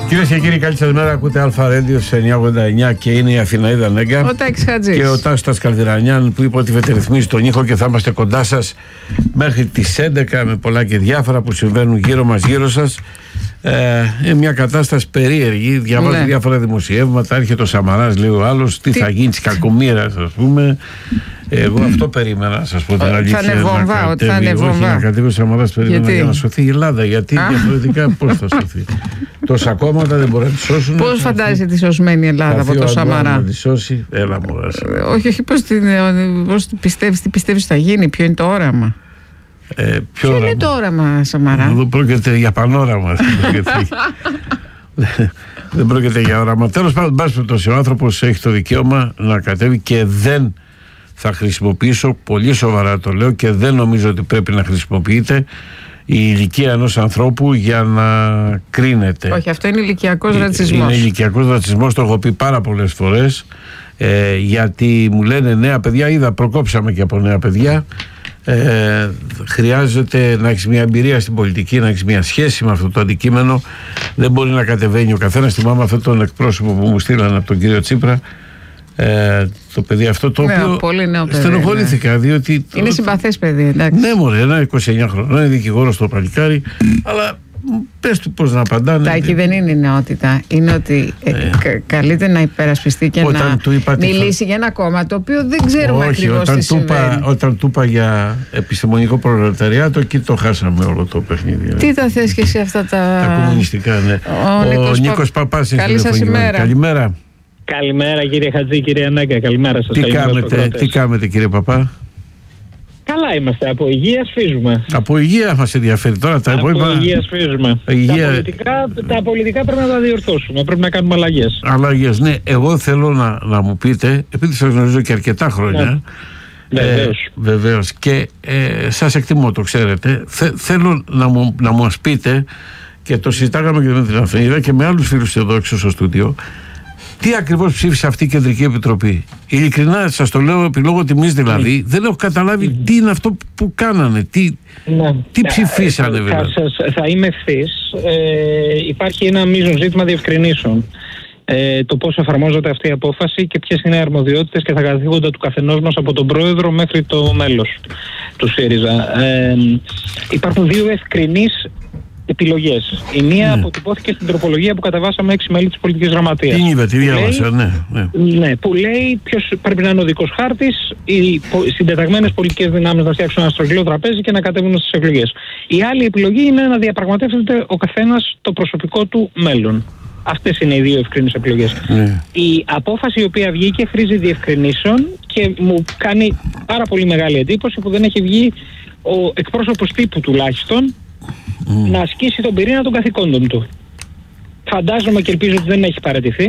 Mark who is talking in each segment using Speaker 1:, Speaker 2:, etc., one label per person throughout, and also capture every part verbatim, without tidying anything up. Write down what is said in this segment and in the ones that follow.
Speaker 1: Κυρίες και κύριοι, καλή σας μέρα. Ακούτε Αλφα Radio σε εννιακόσια ογδόντα εννιά και είναι η Αθηναίδα Νέγκα.
Speaker 2: Ο Τάκης Χατζής.
Speaker 1: Και ο Τάσος Καλδυρανιάν που είπε ότι θα ρυθμίσει τον ήχο και θα είμαστε κοντά σας μέχρι τις έντεκα με πολλά και διάφορα που συμβαίνουν γύρω μας, γύρω σας. Ε, είναι μια κατάσταση περίεργη. Διαβάζω ναι. διάφορα δημοσιεύματα. Έρχεται ο Σαμαράς, λέει ο άλλος, τι, τι θα γίνει της κακομοίρας, ας πούμε. Εγώ αυτό περίμενα, να σας πω την αλήθεια.
Speaker 2: Θα είναι βομβά, ότι θα είναι βομβά.
Speaker 1: Όχι, να κατέβει ο Σαμαράς, περίμενα για να σωθεί η Ελλάδα. Γιατί διαφορετικά πώς θα σωθεί. Τόσα κόμματα δεν μπορεί να τη σώσουν. Πώς
Speaker 2: φαντάζεσαι τη σωσμένη Ελλάδα από το Σαμαρά.
Speaker 1: Να τη σώσει, έλα μου.
Speaker 2: Όχι, όχι, πώς πιστεύεις, τι πιστεύεις θα γίνει, ποιο είναι το όραμα.
Speaker 1: Ε, ποιο
Speaker 2: ποιο
Speaker 1: όραμα.
Speaker 2: είναι το όραμα, Σαμαρά.
Speaker 1: Δεν πρόκειται για πανόραμα. Δεν πρόκειται για όραμα. Τέλος πάντων, ο άνθρωπος έχει το δικαίωμα να κατέβει και δεν θα χρησιμοποιήσω, πολύ σοβαρά το λέω, και δεν νομίζω ότι πρέπει να χρησιμοποιείται η ηλικία ενός ανθρώπου για να κρίνεται.
Speaker 2: Όχι, αυτό είναι ηλικιακός
Speaker 1: ε,
Speaker 2: ρατσισμός.
Speaker 1: Είναι ηλικιακός ρατσισμός, το έχω πει πάρα πολλές φορές, ε, γιατί μου λένε νέα παιδιά, είδα προκόψαμε και από νέα παιδιά. Ε, χρειάζεται να έχεις μια εμπειρία στην πολιτική, να έχεις μια σχέση με αυτό το αντικείμενο. Δεν μπορεί να κατεβαίνει ο καθένας. Θυμάμαι αυτόν τον εκπρόσωπο που μου στείλαν από τον κύριο Τσίπρα, ε, το παιδί αυτό το
Speaker 2: νέο,
Speaker 1: οποίο
Speaker 2: πολύ νέο παιδί,
Speaker 1: στενοχωρήθηκα, ναι. Διότι
Speaker 2: είναι συμπαθές παιδί, εντάξει.
Speaker 1: Ναι μωρέ, ένα είκοσι εννιά χρονών, είναι δικηγόρος στο παλικάρι, αλλά πες του πώς να απαντάνε.
Speaker 2: Τάκη, δεν είναι η νεότητα. Είναι ότι ε, ε, κα, καλείται να υπερασπιστεί και
Speaker 1: όταν
Speaker 2: να μιλήσει θα... για ένα κόμμα το οποίο δεν ξέρουμε ακριβώς τι συμβαίνει.
Speaker 1: Όταν του είπα για επιστημονικό προλεταριάτο, εκεί το χάσαμε όλο το παιχνίδι.
Speaker 2: Τι τα θες και εσύ αυτά τα...
Speaker 1: τα κομμουνιστικά, ναι.
Speaker 2: Ο, ο
Speaker 1: Νίκος Πα... Παπάς είναι
Speaker 2: καλή σας ημέρα.
Speaker 1: Καλημέρα.
Speaker 3: Καλημέρα κύριε Χατζή, κύριε Νέγκα, καλημέρα σας.
Speaker 1: Τι κάνετε, τι κάνετε κύριε Παπά?
Speaker 3: Καλά είμαστε, από υγεία σφίζουμε.
Speaker 1: Από υγεία μας ενδιαφέρει τώρα. Τα
Speaker 3: από
Speaker 1: υπόλοιπα...
Speaker 3: υγεία σφίζουμε.
Speaker 1: Υγεία...
Speaker 3: Τα, πολιτικά, τα πολιτικά πρέπει να τα διορθώσουμε, πρέπει να κάνουμε αλλαγές.
Speaker 1: Αλλαγές, ναι. Εγώ θέλω να, να μου πείτε, επειδή σας γνωρίζω και αρκετά χρόνια.
Speaker 3: Ναι.
Speaker 1: Ε,
Speaker 3: βεβαίως.
Speaker 1: Βεβαίως. Και ε, σας εκτιμώ, το ξέρετε. Θε, θέλω να μου, να μου μας πείτε, και το συζητάγαμε και με την Αθηναίδα και με άλλους φίλους εδώ έξω στο στούντιο, τι ακριβώς ψήφισε αυτή η Κεντρική Επιτροπή. Ειλικρινά σας το λέω, επί λόγω τιμής δηλαδή, mm. δεν έχω καταλάβει mm. τι είναι αυτό που κάνανε, τι,
Speaker 3: ναι.
Speaker 1: τι ψηφίσανε βέβαια.
Speaker 3: Θα, σας, θα είμαι ευθύς. Ε, υπάρχει ένα μείζον ζήτημα διευκρινήσεων. Ε, το πώς εφαρμόζεται αυτή η απόφαση και ποιες είναι οι αρμοδιότητες και τα καθήκοντα του καθενός μας από τον πρόεδρο μέχρι το μέλος του ΣΥΡΙΖΑ. Ε, υπάρχουν δύο ευκρινείς επιλογές. Η μία ναι. αποτυπώθηκε στην τροπολογία που κατεβάσαμε έξι μέλη της πολιτικής γραμματείας.
Speaker 1: Τι είπε, τι διάβασα, ναι, ναι.
Speaker 3: Ναι, που λέει ποιος πρέπει να είναι ο δικός χάρτης, οι συντεταγμένες πολιτικές δυνάμεις να φτιάξουν ένα στρογγυλό τραπέζι και να κατέβουν στις εκλογές. Η άλλη επιλογή είναι να διαπραγματεύεται ο καθένας το προσωπικό του μέλλον. Αυτές είναι οι δύο ευκρινείς επιλογές. Ναι. Η απόφαση η οποία βγήκε χρήζει διευκρινήσεων και μου κάνει πάρα πολύ μεγάλη εντύπωση που δεν έχει βγει ο εκπρόσωπος τύπου τουλάχιστον Mm. να ασκήσει τον πυρήνα των καθηκόντων του. Φαντάζομαι και ελπίζω ότι δεν έχει παραιτηθεί.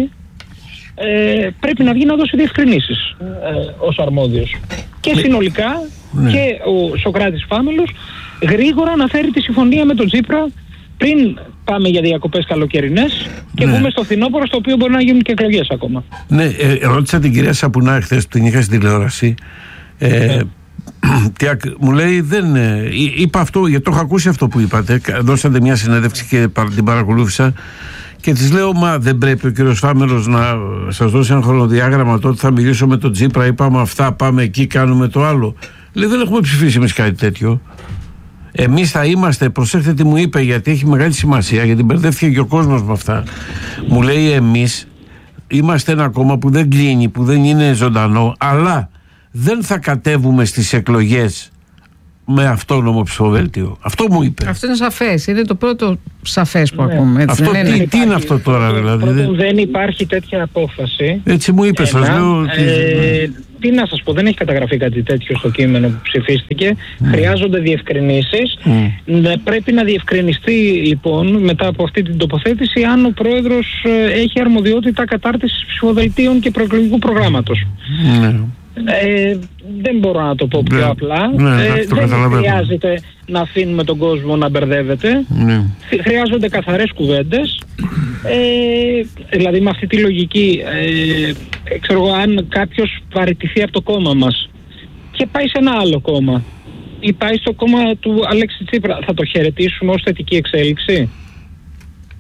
Speaker 3: Ε, πρέπει να βγει να δώσει διευκρινήσεις ε, ως αρμόδιος. Και ναι. συνολικά ναι. και ο Σωκράτης Φάμελος γρήγορα να φέρει τη συμφωνία με τον Τσίπρα πριν πάμε για διακοπές καλοκαιρινές και ναι. μπούμε στο φθινόπωρο, στο οποίο μπορεί να γίνουν και εκλογές ακόμα.
Speaker 1: Ναι, ε, ρώτησα την κυρία Σαπουνά χθες που την είχα στην τηλεόραση. Ε, ναι. Μου λέει δεν ε, είπα αυτό, γιατί το έχω ακούσει αυτό που είπατε. Δώσατε μια συνέντευξη και την παρακολούθησα και της λέω, μα δεν πρέπει ο κύριος Φάμελος να σας δώσει ένα χρονοδιάγραμμα, τότε θα μιλήσω με τον Τσίπρα, είπαμε αυτά, πάμε εκεί, κάνουμε το άλλο. Λέει, δεν έχουμε ψηφίσει εμείς κάτι τέτοιο. Εμείς θα είμαστε, προσέχετε τι μου είπε, γιατί έχει μεγάλη σημασία, γιατί μπερδεύτηκε και ο κόσμος με αυτά. Μου λέει, εμείς είμαστε ένα κόμμα που δεν κλείνει, που δεν είναι ζωντανό, αλλά δεν θα κατέβουμε στις εκλογές με αυτόνομο ψηφοδέλτιο. Αυτό μου είπε.
Speaker 2: Αυτό είναι σαφές. Είναι το πρώτο σαφές που ναι. ακούμε. Έτσι,
Speaker 1: αυτό,
Speaker 2: ναι,
Speaker 1: τι,
Speaker 2: ναι.
Speaker 1: τι είναι αυτό τώρα δηλαδή?
Speaker 3: Πρώτον, δεν υπάρχει τέτοια απόφαση.
Speaker 1: Έτσι μου είπε, σας λέω.
Speaker 3: Ε, τι να σας πω, δεν έχει καταγραφεί κάτι τέτοιο στο κείμενο που ψηφίστηκε. Mm. Χρειάζονται διευκρινήσεις. Mm. Ναι, πρέπει να διευκρινιστεί λοιπόν μετά από αυτή την τοποθέτηση αν ο πρόεδρος έχει αρμοδιότητα κατάρτισης ψηφοδελτίων και προεκλογικού προγράμματος. Mm. Ε, δεν μπορώ να το πω πιο yeah. απλά.
Speaker 1: Ναι,
Speaker 3: ε, δεν χρειάζεται να αφήνουμε τον κόσμο να μπερδεύεται. Ναι. Χρειάζονται καθαρές κουβέντες. Ε, δηλαδή με αυτή τη λογική, ε, ξέρω εγώ, αν κάποιος παραιτηθεί από το κόμμα μας και πάει σε ένα άλλο κόμμα ή πάει στο κόμμα του Αλέξη Τσίπρα, θα το χαιρετήσουμε ως θετική εξέλιξη?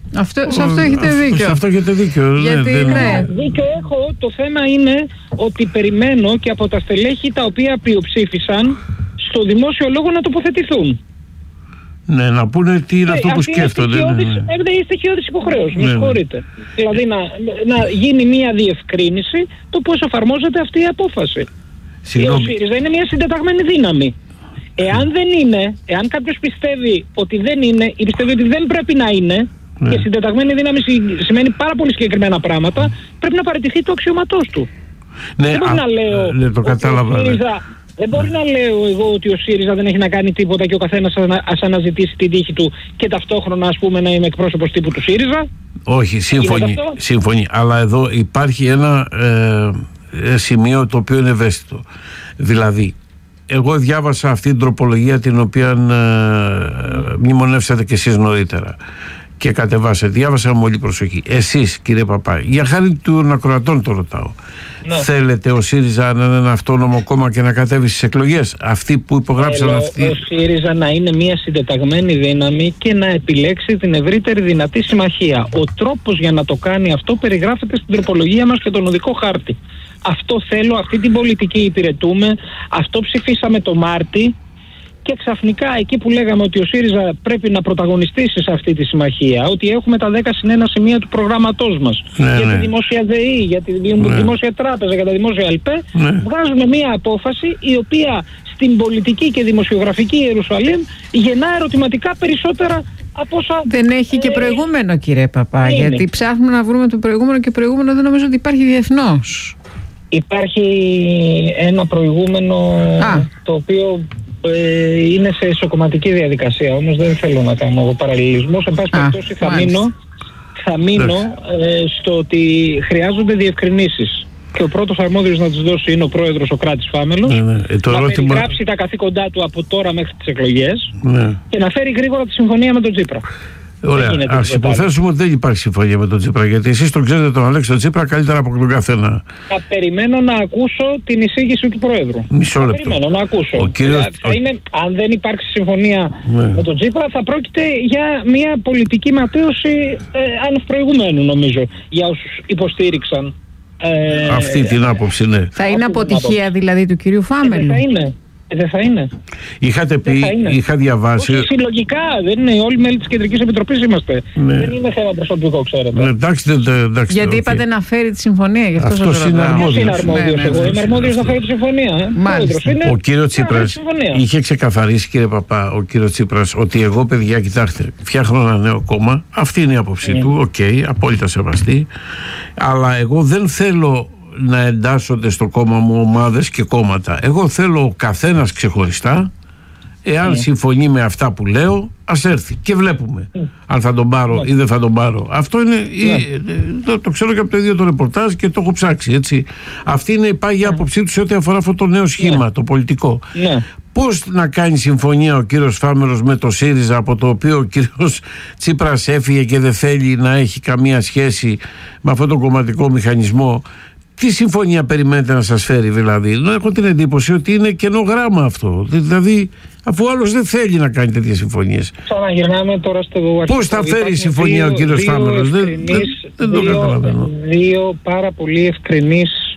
Speaker 2: Αυτό, σε αυτό έχετε δίκιο.
Speaker 1: Σε αυτό έχετε δίκιο.
Speaker 2: Γιατί,
Speaker 1: ναι,
Speaker 2: ναι.
Speaker 3: Δίκιο έχω. Το θέμα είναι ότι περιμένω και από τα στελέχη τα οποία πλειοψήφισαν στο δημόσιο λόγο να τοποθετηθούν.
Speaker 1: Ναι, να πούνε τι είναι
Speaker 3: ε,
Speaker 1: αυτό που σκέφτονται. Ναι, ναι.
Speaker 3: Είναι στοιχειώδης υποχρέωση,
Speaker 1: ναι,
Speaker 3: με
Speaker 1: ναι.
Speaker 3: συγχωρείτε. Δηλαδή να, να γίνει μια διευκρίνηση το πώς εφαρμόζεται αυτή η απόφαση.
Speaker 1: Συγγνώμη.
Speaker 3: Ο ΣΥΡΙΖΑ είναι μια συντεταγμένη δύναμη. Εάν δεν είναι, εάν κάποιος πιστεύει ότι δεν είναι ή πιστεύει ότι δεν πρέπει να είναι, ναι. και συντεταγμένη δύναμη σημαίνει πάρα πολύ συγκεκριμένα πράγματα, πρέπει να παραιτηθεί το αξιωματός του.
Speaker 1: Ναι,
Speaker 3: δεν μπορεί
Speaker 1: α,
Speaker 3: να λέω
Speaker 1: ναι, το κατάλαβα,
Speaker 3: ο ΣΥΡΙΖΑ, δεν μπορεί να λέω εγώ ότι ο ΣΥΡΙΖΑ δεν έχει να κάνει τίποτα και ο καθένας ας αναζητήσει την τύχη του και ταυτόχρονα ας πούμε να είμαι εκπρόσωπος τύπου του ΣΥΡΙΖΑ.
Speaker 1: Όχι, σύμφωνοι, σύμφωνοι. Αλλά εδώ υπάρχει ένα ε, σημείο το οποίο είναι ευαίσθητο. Δηλαδή, εγώ διάβασα αυτή την τροπολογία την οποία ε, μνημονεύσατε κι εσείς νωρίτερα και κατεβάσατε. Διάβασα με όλη προσοχή. Εσείς, κύριε Παπά, για χάρη των ακροατών το ρωτάω. Ναι. Θέλετε ο ΣΥΡΙΖΑ να είναι ένα αυτόνομο κόμμα και να κατέβει στις εκλογές? Αυτοί που υπογράψαν
Speaker 3: Θέλω
Speaker 1: αυτοί.
Speaker 3: Ο ΣΥΡΙΖΑ να είναι μια συντεταγμένη δύναμη και να επιλέξει την ευρύτερη δυνατή συμμαχία. Ο τρόπος για να το κάνει αυτό περιγράφεται στην τροπολογία μας και τον οδικό χάρτη. Αυτό θέλω, αυτή την πολιτική υπηρετούμε, αυτό ψηφίσαμε το Μάρτι. Και ξαφνικά εκεί που λέγαμε ότι ο ΣΥΡΙΖΑ πρέπει να πρωταγωνιστήσει σε αυτή τη συμμαχία, ότι έχουμε τα δέκα συν ένα σημεία του προγράμματός μας, ναι, για τη ναι. δημόσια ΔΕΗ, για τη ναι. δημόσια τράπεζα, για τα δημόσια ΕΛΠΕ, ναι. βγάζουμε μία απόφαση η οποία στην πολιτική και δημοσιογραφική Ιερουσαλήμ γεννά ερωτηματικά περισσότερα από όσα...
Speaker 2: Δεν έχει και προηγούμενο, κύριε Παπά,
Speaker 3: είναι.
Speaker 2: γιατί ψάχνουμε να βρούμε το προηγούμενο και προηγούμενο δεν νομίζω ότι υπάρχει διεθνώς.
Speaker 3: Υπάρχει ένα προηγούμενο Α. το οποίο... Ε, είναι σε ισοκομματική διαδικασία, όμως δεν θέλω να κάνω εγώ παραλληλισμό. Σε πάση περιπτώσει θα μείνω, θα μείνω ε, στο ότι χρειάζονται διευκρινήσεις και ο πρώτος αρμόδιος να τις δώσει είναι ο πρόεδρος ο Κράτης Φάμελος, ναι, ναι. Ε, το να ερώτημα... περιγράψει τα καθήκοντά του από τώρα μέχρι τις εκλογές, ναι. και να φέρει γρήγορα τη συμφωνία με τον Τσίπρα.
Speaker 1: Ωραία. Ας υποθέσουμε ότι δεν υπάρχει συμφωνία με τον Τσίπρα, γιατί εσείς τον ξέρετε τον Αλέξη τον Τσίπρα καλύτερα από τον καθένα.
Speaker 3: Θα περιμένω να ακούσω την εισήγηση του Πρόεδρου.
Speaker 1: Μισό λεπτό.
Speaker 3: Θα περιμένω να ακούσω.
Speaker 1: Ο κύριος...
Speaker 3: θα είναι, αν δεν υπάρξει συμφωνία ναι. με τον Τσίπρα, θα πρόκειται για μια πολιτική ματέωση ε, ανευπροηγουμένου, νομίζω, για όσους υποστήριξαν. Ε,
Speaker 1: αυτή την άποψη, ναι.
Speaker 2: Θα είναι αποτυχία δηλαδή του κυρίου Φάμελου?
Speaker 3: Ε, θα είναι. Δεν θα είναι.
Speaker 1: Είχατε πει, είχα διαβάσει.
Speaker 3: Όχι, συλλογικά, δεν είναι. Όλοι μέλη της Κεντρικής Επιτροπής είμαστε. Ναι. Δεν είναι θέμα προσωπικό, ξέρετε.
Speaker 1: Ναι, εντάξει, εντάξει,
Speaker 2: γιατί okay. είπατε να φέρει τη συμφωνία. Γι' αυτό
Speaker 1: αυτός είναι αρμόδιος.
Speaker 3: είναι αρμόδιος ναι, εγώ. Ναι, είμαι αρμόδιος να φέρει τη συμφωνία.
Speaker 1: Ε. Ο κύριος Τσίπρας είχε ξεκαθαρίσει, κύριε Παπά, ο κύριος Τσίπρας, ότι εγώ, παιδιά, κοιτάξτε, φτιάχνω ένα νέο κόμμα. Αυτή είναι η άποψή mm. του. Οκ, okay, απόλυτα σεβαστή. Αλλά εγώ δεν θέλω να εντάσσονται στο κόμμα μου ομάδες και κόμματα. Εγώ θέλω ο καθένας ξεχωριστά, εάν mm. συμφωνεί με αυτά που λέω, ας έρθει και βλέπουμε mm. αν θα τον πάρω mm. ή δεν θα τον πάρω. Αυτό είναι, mm. η, το, το ξέρω και από το ίδιο το ρεπορτάζ και το έχω ψάξει, έτσι. Αυτή είναι η πάγια mm. άποψή του σε ό,τι αφορά αυτό το νέο σχήμα, mm. το πολιτικό. Mm. Πώς να κάνει συμφωνία ο κύριος Φάμελος με το ΣΥΡΙΖΑ, από το οποίο ο κύριος Τσίπρας έφυγε και δεν θέλει να έχει καμία σχέση με αυτόν τον κομματικό μηχανισμό? Τι συμφωνία περιμένετε να σας φέρει δηλαδή? Να έχω την εντύπωση ότι είναι κενό γράμμα αυτό. Δηλαδή, αφού ο άλλος δεν θέλει να κάνει τέτοιες συμφωνίες.
Speaker 3: Ξαναγυρνάμε τώρα στο αρχικό.
Speaker 1: Πώς θα φέρει η συμφωνία δύο, ο κύριος Φάμελος? Δεν, δεν, δεν το καταλαβαίνω.
Speaker 3: Δύο πάρα πολύ ευκρινείς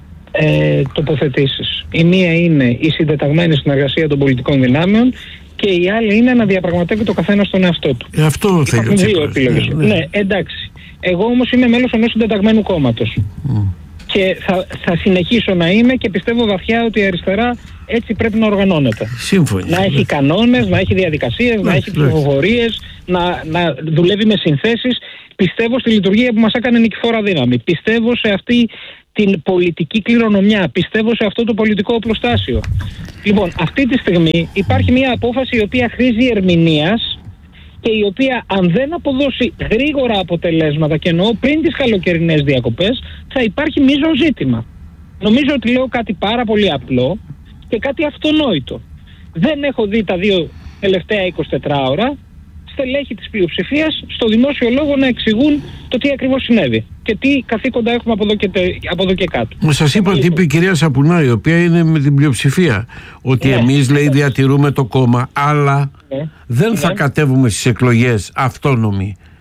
Speaker 3: ε, τοποθετήσεις. Η μία είναι η συντεταγμένη συνεργασία των πολιτικών δυνάμεων και η άλλη είναι να διαπραγματεύει το καθένα στον εαυτό του.
Speaker 1: Ε, αυτό θέλει ο Τσίπρας.
Speaker 3: Ναι, ναι. ναι, εντάξει. Εγώ όμως είμαι μέλος ενός συντεταγμένου κόμματος. Mm. Και θα, θα συνεχίσω να είμαι και πιστεύω βαθιά ότι η αριστερά έτσι πρέπει να οργανώνεται.
Speaker 1: Σύμφωνοι.
Speaker 3: Να έχει κανόνες, να έχει διαδικασίες, να έχει ψηφοφορίες, να, να δουλεύει με συνθέσεις. Πιστεύω στη λειτουργία που μας έκανε νικηφόρα δύναμη. Πιστεύω σε αυτή την πολιτική κληρονομιά. Πιστεύω σε αυτό το πολιτικό οπλοστάσιο. Λοιπόν, αυτή τη στιγμή υπάρχει μια απόφαση η οποία χρήζει ερμηνείας και η οποία αν δεν αποδώσει γρήγορα αποτελέσματα, και εννοώ πριν τις καλοκαιρινές διακοπές, θα υπάρχει μείζον ζήτημα. Νομίζω ότι λέω κάτι πάρα πολύ απλό και κάτι αυτονόητο. Δεν έχω δει τα δύο τελευταία εικοσιτέσσερις ώρα στελέχη της πλειοψηφίας στο δημόσιο λόγο να εξηγούν το τι ακριβώς συνέβη και τι καθήκοντα έχουμε από εδώ και, τε, από εδώ και κάτω.
Speaker 1: Μα σας είπα τι είπε η κυρία Σαπουνά, η οποία είναι με την πλειοψηφία. Ότι ναι, εμείς, λέει, διατηρούμε το κόμμα, αλλά ναι, δεν ναι. θα κατέβουμε στις εκλογές αυτόνομοι.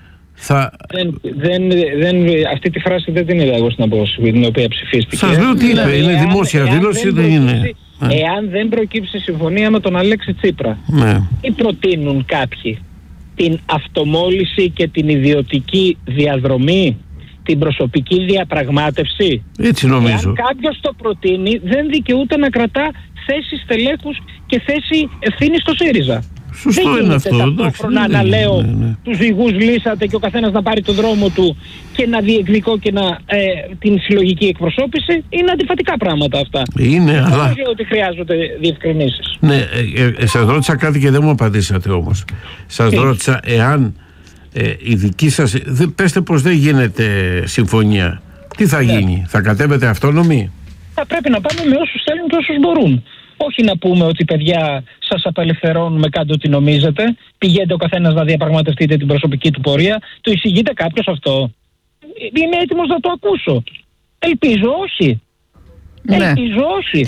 Speaker 1: θα...
Speaker 3: Δεν, δεν, δεν, αυτή τη φράση δεν την είδα εγώ στην απόφαση την οποία ψηφίστηκε.
Speaker 1: Σας λέω τι είπε, είναι εάν, δημόσια εάν δήλωση, δεν, δεν είναι.
Speaker 3: Εάν δεν προκύψει συμφωνία με τον Αλέξη Τσίπρα,
Speaker 1: ναι.
Speaker 3: τι προτείνουν κάποιοι? Την αυτομόλυση και την ιδιωτική διαδρομή, την προσωπική διαπραγμάτευση?
Speaker 1: Έτσι νομίζω.
Speaker 3: Εάν κάποιος το προτείνει, δεν δικαιούται να κρατά θέση στελέχους και θέση ευθύνη στο ΣΥΡΙΖΑ.
Speaker 1: Σωστό
Speaker 3: δεν
Speaker 1: είναι αυτό.
Speaker 3: Ταυτόχρονα να λέω ναι, ναι. τους ζυγούς λύσατε και ο καθένας να πάρει τον δρόμο του και να διεκδικώ και να, ε, την συλλογική εκπροσώπηση. Είναι αντιφατικά πράγματα αυτά.
Speaker 1: Είναι,
Speaker 3: δεν
Speaker 1: αλλά...
Speaker 3: νομίζω ότι χρειάζονται διευκρινήσεις.
Speaker 1: Ναι, ε, ε, ε, σας ρώτησα κάτι και δεν μου απαντήσατε όμως. Σας Τι? ρώτησα εάν ε, η δική σας... Δε, πέστε πως δεν γίνεται συμφωνία. Τι θα ναι. γίνει, θα κατέβετε αυτόνομοι?
Speaker 3: Θα πρέπει να πάμε με όσους θέλουν και όσους μπορούν. Όχι να πούμε ότι παιδιά σας απελευθερώνουμε, κάντε ό,τι νομίζετε, πηγαίνετε ο καθένας να διαπραγματευτείτε την προσωπική του πορεία. Το εισηγείται κάποιος αυτό? Είμαι έτοιμος να το ακούσω. Ελπίζω όχι. Ναι. Ελπίζω όχι.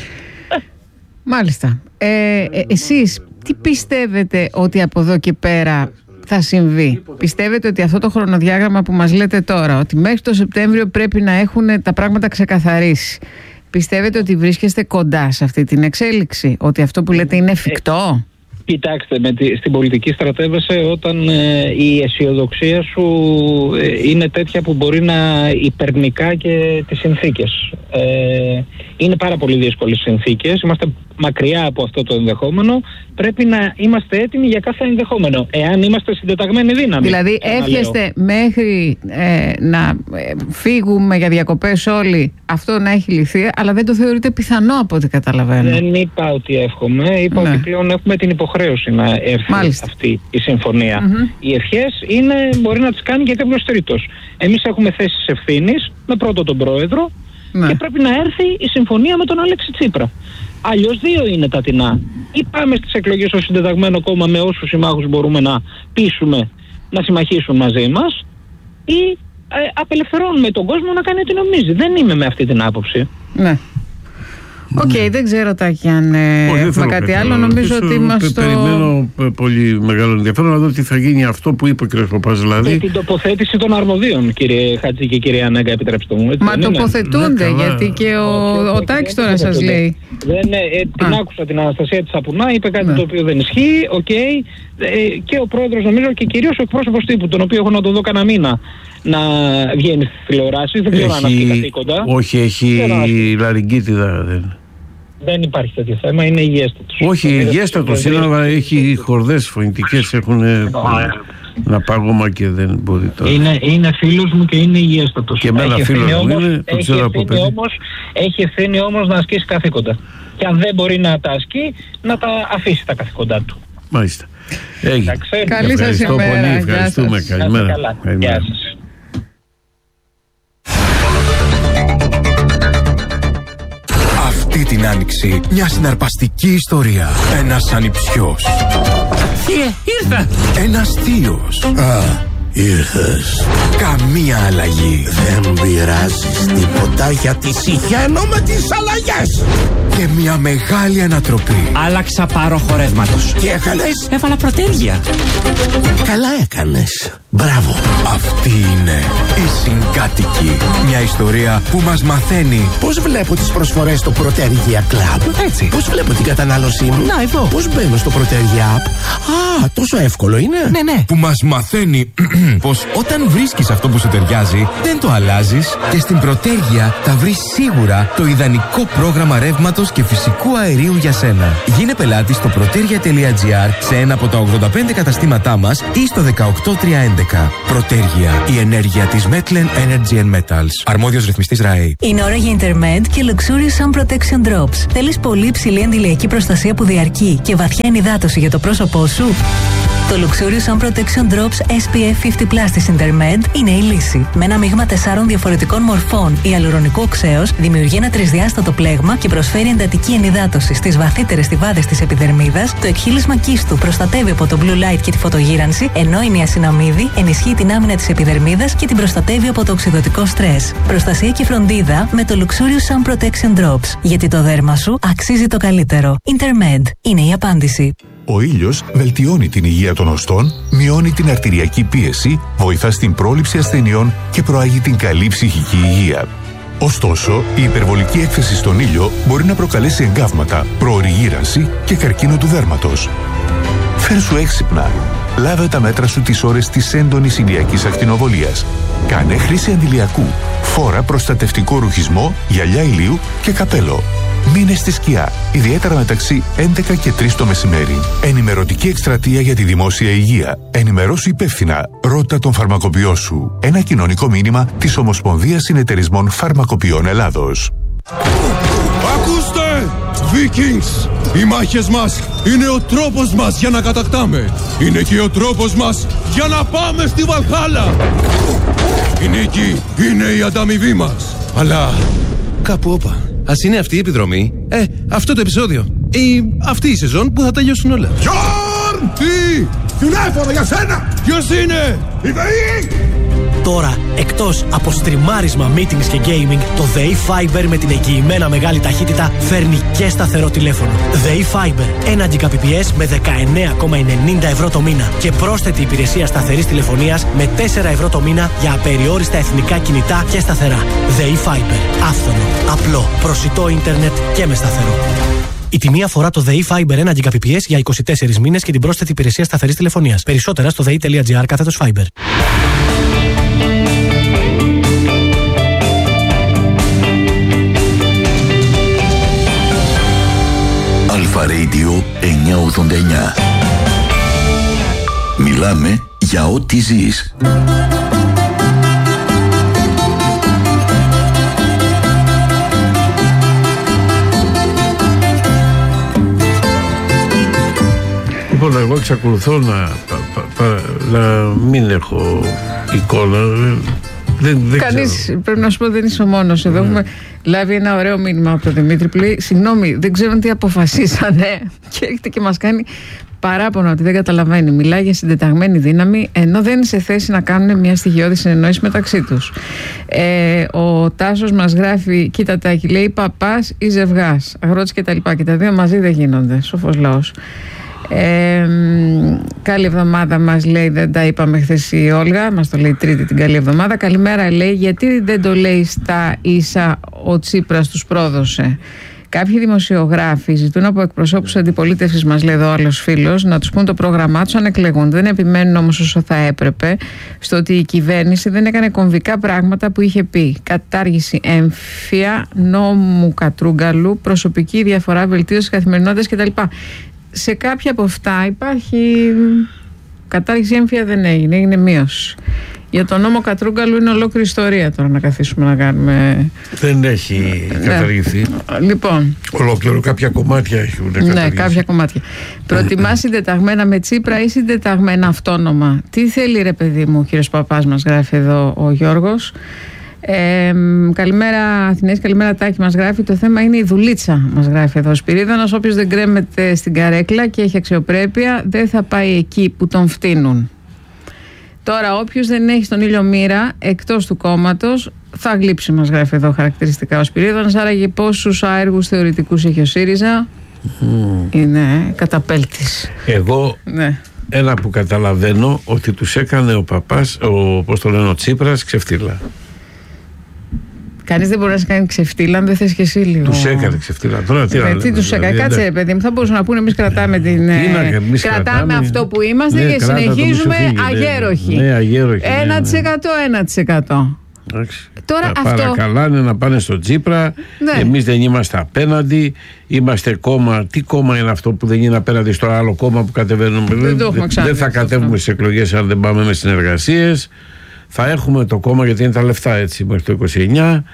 Speaker 2: Μάλιστα. Ε, ε, εσείς τι πιστεύετε ότι από εδώ και πέρα θα συμβεί? Πιστεύετε ότι αυτό το χρονοδιάγραμμα που μας λέτε τώρα, ότι μέχρι το Σεπτέμβριο πρέπει να έχουν τα πράγματα ξεκαθαρίσει, πιστεύετε ότι βρίσκεστε κοντά σε αυτή την εξέλιξη? Ότι αυτό που λέτε είναι εφικτό?
Speaker 3: Ε, κοιτάξτε, με τη, στην πολιτική στρατεύεσαι όταν ε, η αισιοδοξία σου ε, είναι τέτοια που μπορεί να υπερνικά και τις συνθήκες. Ε, είναι πάρα πολύ δύσκολες συνθήκες. Είμαστε μακριά από αυτό το ενδεχόμενο. Πρέπει να είμαστε έτοιμοι για κάθε ενδεχόμενο. Εάν είμαστε συντεταγμένοι δύναμη.
Speaker 2: Δηλαδή εύχεστε μέχρι ε, να ε, φύγουμε για διακοπές όλοι αυτό να έχει λυθεί, αλλά δεν το θεωρείτε πιθανό από ό,τι καταλαβαίνω?
Speaker 3: Δεν είπα ότι εύχομαι. Είπα ναι. ότι πλέον έχουμε την υποχρέωση να έρθει Μάλιστα. αυτή η συμφωνία. Mm-hmm. Οι ευχές είναι, μπορεί να τις κάνει και κάποιος τρίτος. Εμείς έχουμε θέσεις ευθύνης με πρώτο τον πρόεδρο ναι. και πρέπει να έρθει η συμφωνία με τον Αλέξη Τσίπρα. Αλλιώς δύο είναι τα τεινά. Ή πάμε στις εκλογές ως συντεταγμένο κόμμα με όσους συμμάχους μπορούμε να πείσουμε να συμμαχίσουν μαζί μας, ή ε, απελευθερώνουμε τον κόσμο να κάνει ό,τι νομίζει. Δεν είμαι με αυτή την άποψη.
Speaker 2: Ναι. Οκ, okay, δεν ξέρω Τάκη αν ε, oh, έχουμε κάτι άλλο. Νομίζω ότι είμαστε στο...
Speaker 1: Περιμένω πολύ μεγάλο ενδιαφέρον να δω τι θα γίνει αυτό που είπε ο κ. Παπάς, δηλαδή.
Speaker 3: Και την τοποθέτηση των αρμοδίων, κύριε Χατζη και κύριε Ανέγκα, επιτρέψτε μου. Έτσι,
Speaker 2: Μα τοποθετούνται, ναι, γιατί και ο, ο, ο Τάκης τώρα σας λέει.
Speaker 3: Δεν, ε, την Α. άκουσα την Αναστασία της Σαπουνά, είπε κάτι ναι. το οποίο δεν ισχύει. Okay, ε, και ο πρόεδρος, νομίζω, και κυρίως ο εκπρόσωπος τύπου, τον οποίο έχω να τον δω κανένα μήνα να βγαίνει στις τηλεοράσεις. Δεν ξέρω αν ασκεί καθήκοντα.
Speaker 1: Όχι, έχει λαριγκίτιδα. Δεν.
Speaker 3: Δεν υπάρχει τέτοιο θέμα, είναι υγιέστατος.
Speaker 1: Όχι, υγιέστατος είναι, αλλά έχει χορδές φωνητικές, έχουν ένα πάγωμα και δεν μπορεί τώρα.
Speaker 3: Είναι, είναι φίλος μου και είναι υγιέστατος.
Speaker 1: Και εμένα φίλος μου είναι, το ξέρω από παιδί.
Speaker 3: Όμως, έχει ευθύνη όμως να ασκήσει καθήκοντα. Και αν δεν μπορεί να τα ασκεί, να τα αφήσει τα καθήκοντά του.
Speaker 1: Μάλιστα. Έγινε.
Speaker 2: Καλή σας ημέρα.
Speaker 1: Ευχαριστούμε. Καλημέρα.
Speaker 3: Γεια σας.
Speaker 4: Αυτή την άνοιξη μια συναρπαστική ιστορία. Ένας ανιψιός.
Speaker 5: Ε, ήρθα.
Speaker 4: Ένας θείος.
Speaker 6: Α, ήρθες.
Speaker 4: Καμία αλλαγή.
Speaker 6: Δεν πειράζεις τίποτα γιατί συχαίνω με τις αλλαγές.
Speaker 4: Και μια μεγάλη ανατροπή.
Speaker 5: Άλλαξα πάροχο ρεύματος.
Speaker 6: Τι έκανες?
Speaker 5: Έβαλα πρωτέλγια.
Speaker 6: Καλά έκανες. Μπράβο.
Speaker 4: Αυτή είναι η Συγκάτοικοι. Μια ιστορία που μας μαθαίνει
Speaker 6: πώς βλέπω τις προσφορές στο Protergia Club.
Speaker 5: Έτσι.
Speaker 6: Πώς βλέπω την κατανάλωσή μου.
Speaker 5: Να, εδώ.
Speaker 6: Πώς μπαίνω στο Protergia App. Α, τόσο εύκολο είναι.
Speaker 5: Ναι, ναι.
Speaker 4: Που μας μαθαίνει πως όταν βρίσκεις αυτό που σου ταιριάζει, δεν το αλλάζεις. Και στην Protergia θα βρεις σίγουρα το ιδανικό πρόγραμμα ρεύματος και φυσικού αερίου για σένα. Γίνε πελάτης στο protergia τελεία gr σε ένα από τα ογδόντα πέντε καταστήματά μας ή στο δεκαοκτώ τριακόσια έντεκα. Protergia, η ενέργεια της Metlen Energy and Metals. Αρμόδιος ρυθμιστής ΡΑΕ.
Speaker 7: Είναι ώρα για Intermed και Luxurious Sun Protection Drops. Θέλεις πολύ υψηλή αντιλιακή προστασία που διαρκεί και βαθιά ενυδάτωση για το πρόσωπό σου? Το Luxurious Sun Protection Drops ες πι εφ πενήντα πλας της Intermed είναι η λύση. Με ένα μείγμα τεσσάρων διαφορετικών μορφών, ιαλουρονικό οξέως δημιουργεί ένα τρισδιάστατο πλέγμα και προσφέρει εντατική ενυδάτωση στις βαθύτερες στιβάδες της επιδερμίδας. Το εκχύλισμα κύστου προστατεύει από το blue light και τη φωτογύρανση, ενώ η νιασιναμίδη ενισχύει την άμυνα της επιδερμίδας και την προστατεύει από το οξυδωτικό στρες. Προστασία και φροντίδα με το Luxurious Sun Protection Drops. Γιατί το δέρμα σου αξίζει το καλύτερο. Intermed είναι η απάντηση.
Speaker 8: Ο ήλιος βελτιώνει την υγεία των οστών, μειώνει την αρτηριακή πίεση, βοηθά στην πρόληψη ασθενειών και προάγει την καλή ψυχική υγεία. Ωστόσο, η υπερβολική έκθεση στον ήλιο μπορεί να προκαλέσει εγκάβματα, προωρή γύρανση και καρκίνο του δέρματος. Φέρσου έξυπνα. Λάβε τα μέτρα σου τις ώρες της έντονης ηλιακής ακτινοβολίας. Κάνε χρήση αντιλιακού. Φόρα προστατευτικό ρουχισμό, γυαλιά ηλίου και καπέλο. Μείνε στη σκιά, ιδιαίτερα μεταξύ έντεκα και τρεις το μεσημέρι. Ενημερωτική εκστρατεία για τη δημόσια υγεία. Ενημερώσου υπεύθυνα. Ρώτα τον φαρμακοποιό σου. Ένα κοινωνικό μήνυμα της Ομοσπονδίας Συνεταιρισμών Φαρμακοποιών Ελλάδος.
Speaker 9: Ακούστε! Vikings! Οι μάχες μας είναι ο τρόπος μας για να κατακτάμε. Είναι και ο τρόπος μας για να πάμε στη Βαλχάλα. Η νίκη είναι η ανταμοιβή μας. Αλλά κάπου όπα. Ας είναι αυτή η επιδρομή, ε, αυτό το επεισόδιο ή αυτή η σεζόν που θα τελειώσουν όλα. Γιόρν! Τι! Τηλέφωνο για σένα! Ποιος είναι? Η ΔΕΗ!
Speaker 10: Τώρα, εκτός από στριμάρισμα, meetings και gaming, το ΔΕΗ Fiber με την εγγυημένα μεγάλη ταχύτητα φέρνει και σταθερό τηλέφωνο. ΔΕΗ Fiber, ένα Gbps με δεκαεννέα κόμμα ενενήντα ευρώ το μήνα και πρόσθετη υπηρεσία σταθερής τηλεφωνίας με τέσσερα ευρώ το μήνα για απεριόριστα εθνικά κινητά και σταθερά. ΔΕΗ Fiber, άφθονο, απλό, προσιτό ίντερνετ και με σταθερό. Η τιμή αφορά το ΔΕΗ Fiber ένα Gbps για είκοσι τέσσερις μήνες και την πρόσθετη υπηρεσία σταθερής τηλεφωνίας. Περισσότερα στο δei.gr κάθετος Fiber.
Speaker 11: Αλφα Radio εννιακόσια ογδόντα εννιά. Μιλάμε για ό,τι ζεις.
Speaker 1: Λοιπόν, εγώ εξακολουθώ να, πα, πα, πα, να μην έχω εικόνα. Δεν, δεν
Speaker 2: Κανείς,
Speaker 1: ξέρω.
Speaker 2: πρέπει να σου πω, δεν είσαι ο μόνος. Εδώ mm. έχουμε λάβει ένα ωραίο μήνυμα από τον Δημήτρη που λέει: συγγνώμη, δεν ξέρουν τι αποφασίσανε. Και έρχεται και μας κάνει παράπονο ότι δεν καταλαβαίνει. Μιλάει για συντεταγμένη δύναμη, ενώ δεν είναι σε θέση να κάνουν μια στοιχειώδη συνεννόηση μεταξύ τους. Ε, ο Τάσος μας γράφει: κοίτα Τάκη, λέει παπάς ή ζευγάς, αγρότης και τα λοιπά. Και τα δύο μαζί δεν γίνονται. Σοφός λαός. Ε, καλή εβδομάδα μας λέει, δεν τα είπαμε χθες η Όλγα, μας το λέει Τρίτη την καλή εβδομάδα. Καλημέρα λέει, γιατί δεν το λέει στα ίσα ο Τσίπρας τους πρόδωσε. Κάποιοι δημοσιογράφοι ζητούν από εκπροσώπους αντιπολίτευσης, μας λέει εδώ άλλος φίλος, να τους πούν το πρόγραμμά τους αν εκλεγούν. Δεν επιμένουν όμως όσο θα έπρεπε στο ότι η κυβέρνηση δεν έκανε κομβικά πράγματα που είχε πει. Κατάργηση έμφυα, νόμου Κατρούγκαλου, προσωπική διαφορά, βελτίωση καθημερινότητας κτλ. Σε κάποια από αυτά υπάρχει κατάργηση έμφυα, δεν έγινε, έγινε μείωση. Για τον νόμο Κατρούγκαλου είναι ολόκληρη ιστορία τώρα να καθίσουμε να κάνουμε.
Speaker 1: Δεν έχει καταργηθεί.
Speaker 2: Ναι. Λοιπόν.
Speaker 1: Ολόκληρο, κάποια κομμάτια έχουν καταργηθεί.
Speaker 2: Ναι, κάποια κομμάτια. Προτιμά συντεταγμένα με Τσίπρα ή συντεταγμένα αυτόνομα? Τι θέλει ρε παιδί μου, ο κύριος Παπάς, μας γράφει εδώ ο Γιώργος. Ε, καλημέρα Αθηνές, καλημέρα Τάκη, μας γράφει. Το θέμα είναι η δουλίτσα, μας γράφει εδώ ο Σπυρίδωνας. Όποιος δεν κρέμεται στην καρέκλα και έχει αξιοπρέπεια δεν θα πάει εκεί που τον φτύνουν. Τώρα όποιος δεν έχει στον ήλιο μοίρα εκτός του κόμματος θα γλύψει, μας γράφει εδώ χαρακτηριστικά ο Σπυρίδωνας. Άραγε πόσους άεργους θεωρητικούς έχει ο ΣΥΡΙΖΑ? Mm. Είναι καταπέλτης.
Speaker 1: Εγώ ναι. Ένα που καταλαβαίνω, ότι τους έκανε ο Παπάς, ο, πώς το λένε, ο Τσίπρας, ξεφτύλα.
Speaker 2: Κανείς δεν μπορεί να σε κάνει ξεφτύλα αν δεν θες και εσύ λίγο.
Speaker 1: Τους έκανε ξεφτύλα. Τώρα τι,
Speaker 2: ε, τι τους έκανε, δηλαδή, κάτσε παιδί μου, θα μπορούσαν να πούνε εμείς κρατάμε την. Ε, εμείς κρατάμε, κρατάμε αυτό που είμαστε, ναι, και συνεχίζουμε αγέροχοι.
Speaker 1: Ναι, αγέροχοι.
Speaker 2: ένα τοις εκατό, ένα τοις εκατό.
Speaker 1: Τώρα τα αυτό... παρακαλάνε να πάνε στον Τσίπρα. Ναι. Εμείς δεν είμαστε απέναντι. Είμαστε κόμμα. Τι κόμμα είναι αυτό που δεν είναι απέναντι στο άλλο κόμμα που κατεβαίνουμε? Δεν, δεν, δεν θα κατέβουμε στις εκλογές αν δεν πάμε με συνεργασίες. Θα έχουμε το κόμμα γιατί είναι τα λεφτά, έτσι, μέχρι το είκοσι εννιά.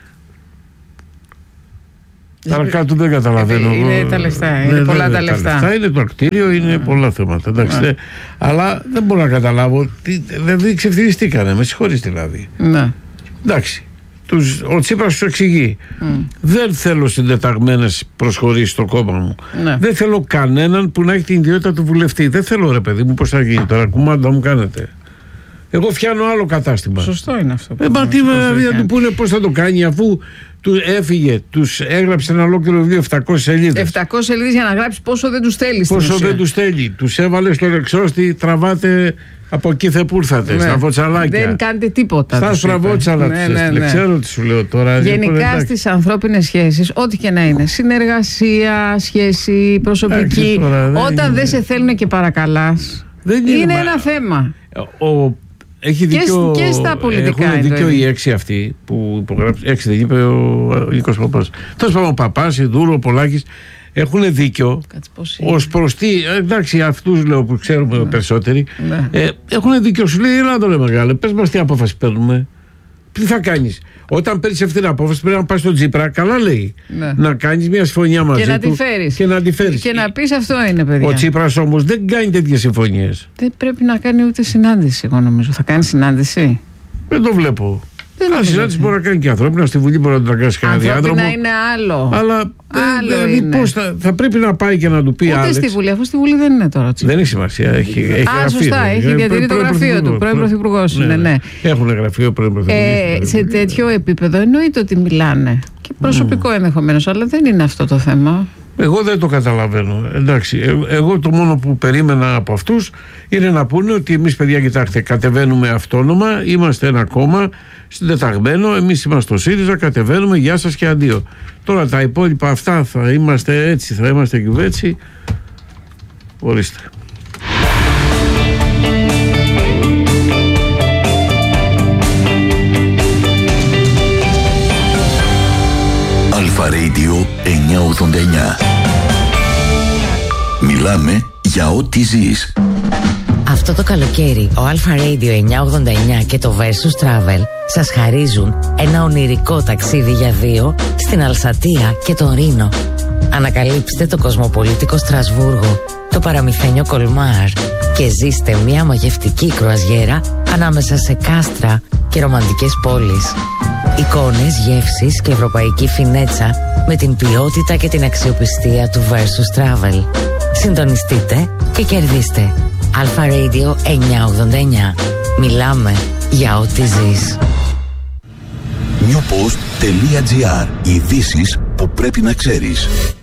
Speaker 1: Παρακάτω δεν καταλαβαίνω.
Speaker 2: Είναι τα λεφτά, είναι ναι, πολλά ναι, τα λεφτά.
Speaker 1: λεφτά. Είναι το κτίριο, είναι mm. πολλά θέματα. Εντάξει, mm. ναι. Αλλά δεν μπορώ να καταλάβω. Δηλαδή ξεφτυλιστήκανε, με συγχωρείς δηλαδή.
Speaker 2: Ναι.
Speaker 1: Εντάξει. Τους, ο Τσίπρας τους εξηγεί. Mm. Δεν θέλω συντεταγμένες προσχωρήσεις στο κόμμα μου. Ναι. Δεν θέλω κανέναν που να έχει την ιδιότητα του βουλευτή. Δεν θέλω ρε παιδί μου, πώς θα γίνει τώρα, κουμάντα μου κάνετε. Εγώ φτιάνω άλλο κατάστημα.
Speaker 2: Σωστό είναι αυτό.
Speaker 1: Ε, μα τι θα του πούνε πώς θα το κάνει, αφού του έφυγε, τους έγραψε ένα ολόκληρο βιβλίο επτακόσιες σελίδες.
Speaker 2: επτακόσιες σελίδες για να γράψει πόσο δεν τους θέλει.
Speaker 1: Πόσο δεν τους θέλει. Τους έβαλε στον εξώστη, τραβάτε από εκεί θε που ήρθατε, ναι. Στα φωτσαλάκια.
Speaker 2: Δεν κάνετε τίποτα.
Speaker 1: Στα στραβότσαλα τους έστειλε. Ναι, ναι, ναι. Ξέρω τι σου λέω τώρα.
Speaker 2: Γενικά στις ανθρώπινες σχέσεις, ό,τι και να είναι, συνεργασία, σχέση, προσωπική, τώρα, δεν όταν είναι. Δεν σε θέλουν και παρακαλάς, δεν είναι, είναι ένα θέμα.
Speaker 1: Ο, έχει δίκιο,
Speaker 2: και, και στα πολιτικά.
Speaker 1: Έχουν δίκιο οι έξι αυτοί που υπογράψουν. Έξι δεν είπε ο Νίκος Παπάς. Τέλος πάντων, ο Παπάς, η Δούρο, ο Πολάκης. Έχουν δίκιο ως προς τι, εντάξει, αυτούς λέω που ξέρουμε ναι. περισσότεροι, ναι. Ε, έχουν δίκιο. Σου λέει, έλα τώρα μεγάλε, πες μας τι απόφαση παίρνουμε. Τι θα κάνεις. Όταν παίρνεις αυτή την απόφαση πρέπει να πας στον Τσίπρα, καλά λέει. Ναι. Να κάνεις μια συμφωνία μαζί
Speaker 2: και
Speaker 1: του
Speaker 2: να φέρεις.
Speaker 1: Και να τη φέρεις.
Speaker 2: Και να πεις αυτό είναι, παιδιά.
Speaker 1: Ο Τσίπρας όμως δεν κάνει τέτοιες συμφωνίες.
Speaker 2: Δεν πρέπει να κάνει ούτε συνάντηση, εγώ νομίζω. Θα κάνει συνάντηση.
Speaker 1: Δεν το βλέπω. Αν συνάντηση μπορεί να κάνει και ανθρώπινα, στη Βουλή μπορεί να το κάνει κανένα διάδρομο.
Speaker 2: Ανθρώπινα είναι άλλο.
Speaker 1: Αλλά
Speaker 2: άλλο
Speaker 1: δηλαδή
Speaker 2: είναι.
Speaker 1: Πώς θα, θα πρέπει να πάει και να του πει άλλο.
Speaker 2: Ούτε στη Βουλή, αφού στη Βουλή δεν είναι τώρα.
Speaker 1: Δεν έχει σημασία. Έχει, έχει
Speaker 2: Α,
Speaker 1: γραφείο,
Speaker 2: σωστά, έχει διατηρεί το γραφείο του. Πρώην Πρωθυπουργός είναι, ναι.
Speaker 1: Έχουν γραφείο πρώην Πρωθυπουργός.
Speaker 2: Σε τέτοιο επίπεδο εννοείται ότι μιλάνε. Και προσωπικό ενδεχομένως, αλλά δεν είναι αυτό το θέμα.
Speaker 1: Εγώ δεν το καταλαβαίνω. Εντάξει, ε, εγώ το μόνο που περίμενα από αυτούς είναι να πούνε ότι εμείς, παιδιά, κοιτάξτε, κατεβαίνουμε αυτόνομα, είμαστε ένα κόμμα συντεταγμένο, εμείς είμαστε στο ΣΥΡΙΖΑ, κατεβαίνουμε, γεια σας και αντίο. Τώρα τα υπόλοιπα αυτά θα είμαστε έτσι, θα είμαστε κυβέτσι. Ορίστε.
Speaker 11: Αλφα Radio εννιακόσια ογδόντα εννιά. Μιλάμε για ό,τι ζεις.
Speaker 12: Αυτό το καλοκαίρι ο Αλφα Radio εννιακόσια ογδόντα εννιά και το Versus Travel σας χαρίζουν ένα ονειρικό ταξίδι για δύο στην Αλσατία και τον Ρήνο. Ανακαλύψτε το κοσμοπολίτικο Στρασβούργο, το παραμυθένιο Κολμάρ και ζήστε μια μαγευτική κρουαζιέρα ανάμεσα σε κάστρα και ρομαντικές πόλεις. Εικόνες, γεύσεις και ευρωπαϊκή φινέτσα με την ποιότητα και την αξιοπιστία του Versus Travel. Συντονιστείτε και κερδίστε. Αλφα Radio εννιακόσια ογδόντα εννιά. Μιλάμε για ό,τι ζεις.
Speaker 11: newpost.gr. Ειδήσεις που πρέπει να ξέρεις.